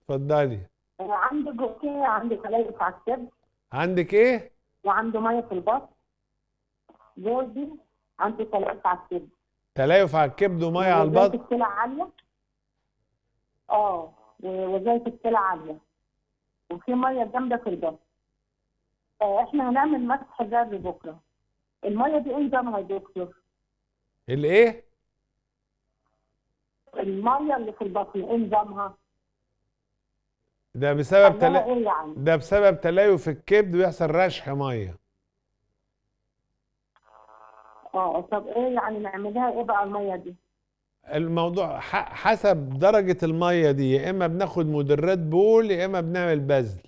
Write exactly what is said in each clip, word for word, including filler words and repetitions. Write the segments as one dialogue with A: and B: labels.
A: اتفضلي.
B: آه، عنده جوكي، عنده تليف على الكبد،
A: عندك ايه؟
B: وعنده ميه في البطن. جوزي عنده تليف على الكبد
A: تليف على الكبد وميه على
B: ووظائف
A: البطن.
B: الكلى عاليه. اه، ووظائف الكلى عاليه، وفي ميه جامده في البطن. آه، احنا هنعمل مسح جري بكره. الميه دي ايه نظامها يا دكتور؟
A: الايه؟
B: الميه اللي في البطن ايه نظامها؟
A: ده بسبب
B: حلها
A: تل...
B: ايه يعني؟
A: ده بسبب تليف الكبد ويحصل رشح ميه.
B: اه، طب ايه يعني نعملها ايه بقى الميه دي؟
A: الموضوع ح... حسب درجة الميه دي، يا اما بناخد مدرات بول يا اما بنعمل بذل.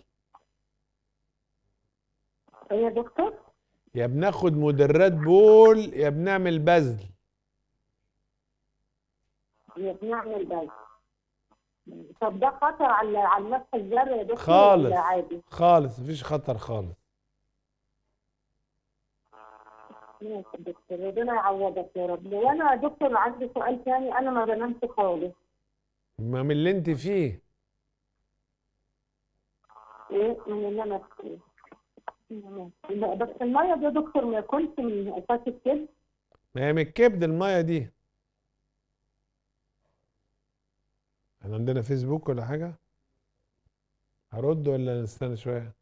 B: ايه يا دكتور؟
A: يا بناخد مدرات بول يا بنعمل بذل.
B: هي بنعمل بس. طب ده خطر على على المسح الجري يا دكتور ولا
A: خالص
B: عادي؟
A: خالص مفيش خطر خالص.
B: ماشي يا دكتور، ربنا يعوضك يا رب. وانا يا دكتور عندي سؤال تاني، انا ما بنامش خالص.
A: ما من اللي انت فيه.
B: ايه من اللي انا فيه؟ لا، بس الميه دي يا دكتور ما يكونش من اساس الكبد.
A: ما هي من الكبد الميه دي. احنا عندنا فيسبوك ولا حاجة؟ هرد ولا نستنى شوية؟